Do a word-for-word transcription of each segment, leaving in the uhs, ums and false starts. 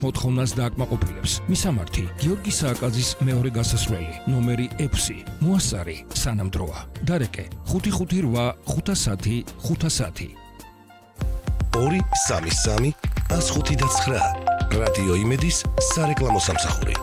მოთხოვნას დააკმაყოფილებს. მისამართი გიორგი სააკაძის მეორე გასასვლელი, ნომერი ექვსი, მოასწარი სანამდროა. დარეკე ხუთი ხუთი რვა ხუთასათი ხუთასათი. ორი სამი სამი ას ხუთი და ცხრა. რადიო იმედის სარეკლამო სამსახური.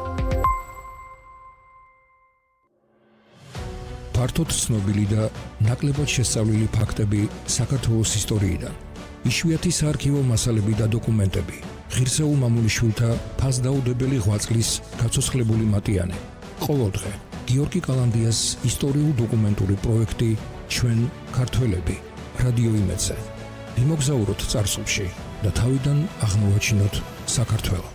ფართოდ ცნობილი და ნაკლებად შესწავლილი ფაქტები საქართველოს ისტორიიდან. იშვიათი საარქივო მასალები და დოკუმენტები. ღირსეულ მამულიშვილთა ფასდაუდებელი ღვაწლის გაცოცხლებული მატიანე. ყოველდღე გიორგი კალანდიას ისტორიულ-დოკუმენტური პროექტი ჩვენ ქართველები რადიო იმედზე. იმოგზაუროთ წარსულში და თავიდან აღმოვაჩინოთ საქართველო.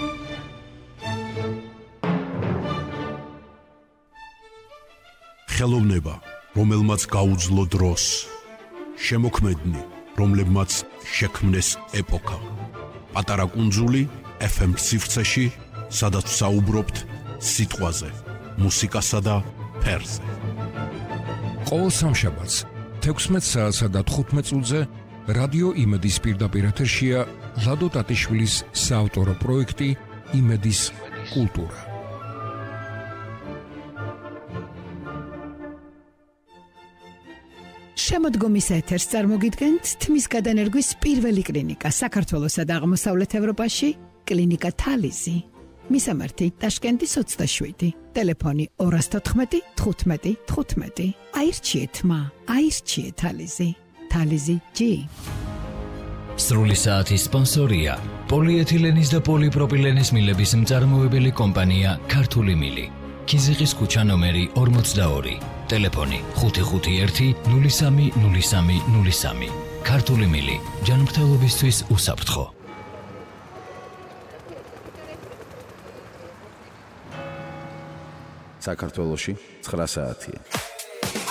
ხელოვნება, რომელმაც გაუძლო დროს, შემოქმედნი, რომლებმაც შექმნეს ეპოქა. პატარა კუნძული ეფ ემ სივრცეში, სადაც საუბრობთ სიტყვაზე, მუსიკასა და ფერზე. ყოველ სამშაბათს თექვსმეტ საათსა და თხუთმეტ წუთზე რადიო იმედის პირდაპირ ეთერშია ლადო ტატიშვილის საავტორო პროექტი იმედის კულტურა. შემოდგომის ეთერს წარმოგიდგენთ თმის გადანერგვის პირველი კლინიკა საქართველოსა და აღმოსავლეთ ევროპაში, კლინიკა თალიზი. მისამართი ტაშკენტის ოცდაშვიდი, ტელეფონი ორი თოთხმეტი თხუთმეტი თხუთმეტი. აირჩიეთ მა, აირჩიეთ თალიზი. თალიზი ჯი. სრული საათის სპონსორია პოლიეთილენის და პოლიპროპილენის მილების მწარმოებელი კომპანია ქართული მილი. ქიზიყის ქუჩა ნომერი ორმოცდაორი. ტელეფონი ხუთი ხუთი ერთი ნული სამი ნული სამი ნული სამი. ქართული მილი ჯანმრთელობისთვის უსაფრთხო. საქართველოში ცხრა საათია.